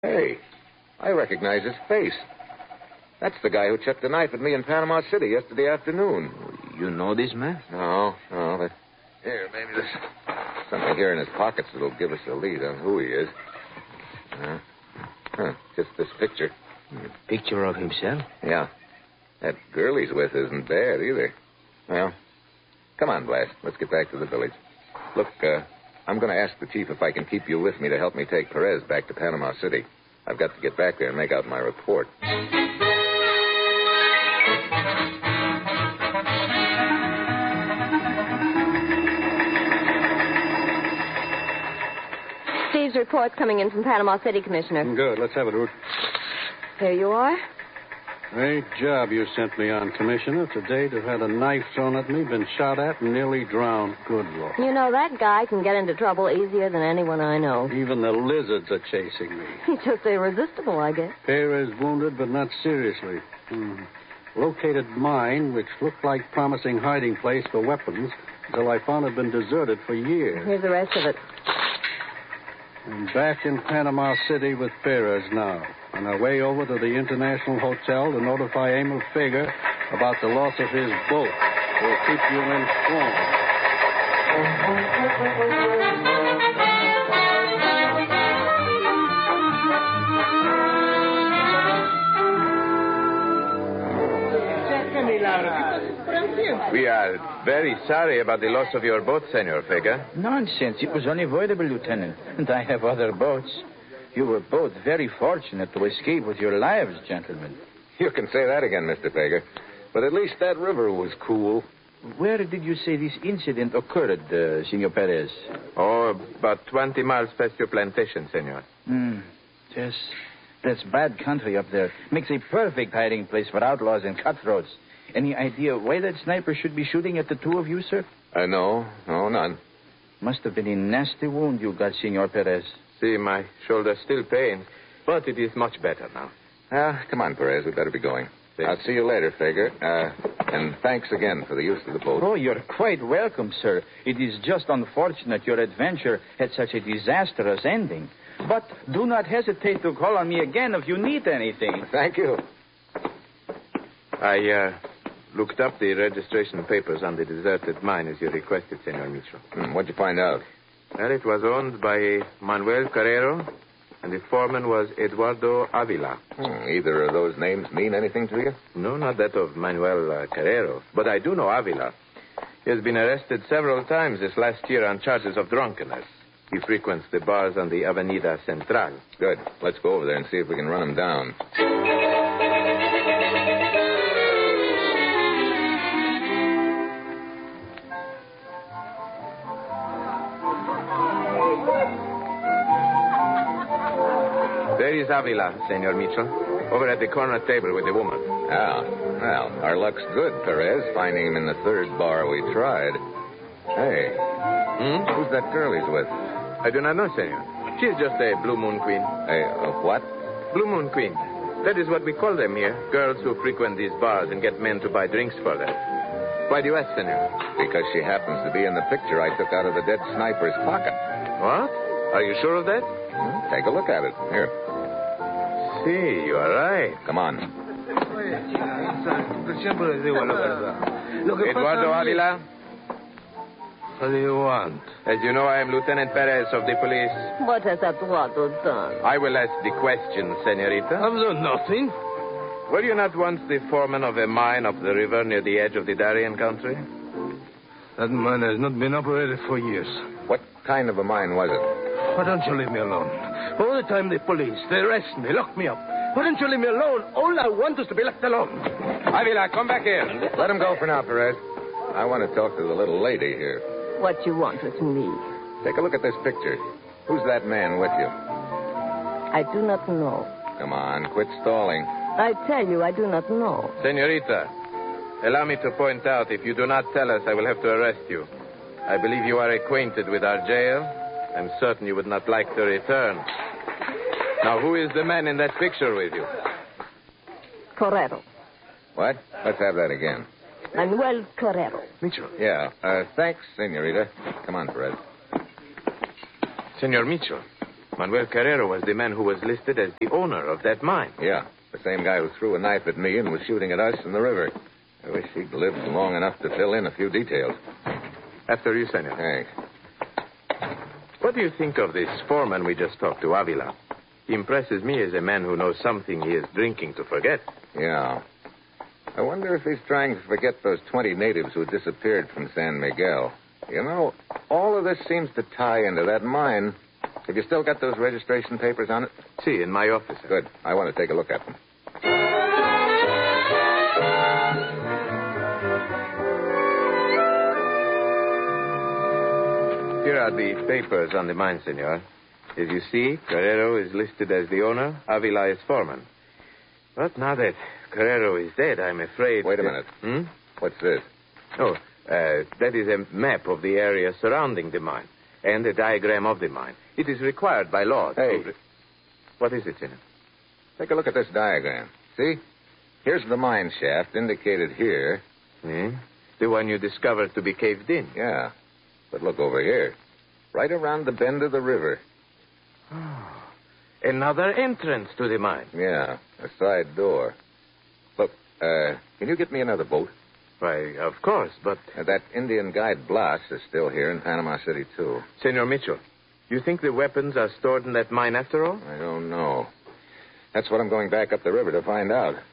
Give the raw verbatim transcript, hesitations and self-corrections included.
Hey, I recognize his face. That's the guy who chucked a knife at me in Panama City yesterday afternoon. You know this man? No, no, but here, maybe there's something here in his pockets that'll give us a lead on who he is. Uh, huh, just this picture. A picture of himself? Yeah. That girl he's with isn't bad either. Well, come on, Blast. Let's get back to the village. Look, uh, I'm going to ask the chief if I can keep you with me to help me take Perez back to Panama City. I've got to get back there and make out my report. Steve's report's coming in from Panama City, Commissioner. Good. Let's have it, Ruth. Here you are. Great job you sent me on, Commissioner. Today to have had a knife thrown at me, been shot at, and nearly drowned. Good Lord. You know, that guy can get into trouble easier than anyone I know. Even the lizards are chasing me. He's just irresistible, I guess. Perez wounded, but not seriously. Hmm. Located mine, which looked like promising hiding place for weapons, until I found it had been deserted for years. Here's the rest of it. I'm back in Panama City with Perez now. On our way over to the International Hotel to notify Emil Fager about the loss of his boat. We'll keep you informed. We are very sorry about the loss of your boat, Senor Fager. Nonsense. It was unavoidable, Lieutenant. And I have other boats. You were both very fortunate to escape with your lives, gentlemen. You can say that again, Mister Fager. But at least that river was cool. Where did you say this incident occurred, uh, Senor Perez? Oh, about twenty miles past your plantation, Senor. Hmm. Yes. That's bad country up there. Makes a perfect hiding place for outlaws and cutthroats. Any idea why that sniper should be shooting at the two of you, sir? Uh, no. No, none. Must have been a nasty wound you got, Senor Perez. See, my shoulder still pains, but it is much better now. Ah, come on, Perez. We better be going. Thanks. I'll see you later, Fager. Uh, and thanks again for the use of the boat. Oh, you're quite welcome, sir. It is just unfortunate your adventure had such a disastrous ending. But do not hesitate to call on me again if you need anything. Thank you. I, uh, looked up the registration papers on the deserted mine as you requested, Senor Mitchell. Hmm, what'd you find out? Well, it was owned by Manuel Carrero, and the foreman was Eduardo Avila. Hmm, either of those names mean anything to you? No, not that of Manuel uh, Carrero, but I do know Avila. He has been arrested several times this last year on charges of drunkenness. He frequents the bars on the Avenida Central. Good. Let's go over there and see if we can run him down. There is Avila, Senor Mitchell, over at the corner table with the woman. Ah, well, our luck's good, Perez, finding him in the third bar we tried. Hey, Hmm? who's that girl he's with? I do not know, Senor. She's just a Blue Moon Queen. Hey, uh, what? Blue Moon Queen. That is what we call them here. Girls who frequent these bars and get men to buy drinks for them. Why do you ask, Senor? Because she happens to be in the picture I took out of the dead sniper's pocket. What? Are you sure of that? Hmm, take a look at it. Here. See, you are right. Come on. Eduardo Avila, What do you want? as you know, I am Lieutenant Perez of the police. What has Eduardo done? I will ask the question, Senorita. I've done nothing. Were you not once the foreman of a mine up the river near the edge of the Darien country? That mine has not been operated for years. What kind of a mine was it? Why don't you leave me alone? All the time the police, they arrest me, lock me up. Why don't you leave me alone? All I want is to be left alone. Avila, come back here. Let him go for now, Perez. I want to talk to the little lady here. What you want with me? Take a look at this picture. Who's that man with you? I do not know. Come on, quit stalling. I tell you, I do not know. Senorita, allow me to point out, if you do not tell us, I will have to arrest you. I believe you are acquainted with our jail. I'm certain you would not like to return. Now, who is the man in that picture with you? Correro. What? Let's have that again. Manuel Correro. Mitchell. Yeah. Uh, thanks, Senorita. Come on, Perez. Senor Mitchell, Manuel Carrero was the man who was listed as the owner of that mine. Yeah, the same guy who threw a knife at me and was shooting at us in the river. I wish he'd lived long enough to fill in a few details. After you, senor. Thanks. What do you think of this foreman we just talked to, Avila? He impresses me as a man who knows something he is drinking to forget. Yeah. I wonder if he's trying to forget those twenty natives who disappeared from San Miguel. You know, all of this seems to tie into that mine. Have you still got those registration papers on it? See, in my office. Good. I want to take a look at them. Here are the papers on the mine, senor. As you see, Carrero is listed as the owner, Avila is foreman. But now that Carrero is dead, I'm afraid... Wait a that... minute. Hmm? What's this? Oh, uh, that is a map of the area surrounding the mine and a diagram of the mine. It is required by law. Hey. To... What is it, senor? Take a look at this diagram. See? Here's the mine shaft indicated here. Hmm? The one you discovered to be caved in. Yeah. But look over here. Right around the bend of the river. Oh, another entrance to the mine. Yeah, a side door. Look, uh, can you get me another boat? Why, of course, but... Uh, that Indian guide Blas is still here in Panama City, too. Senor Mitchell, you think the weapons are stored in that mine after all? I don't know. That's what I'm going back up the river to find out.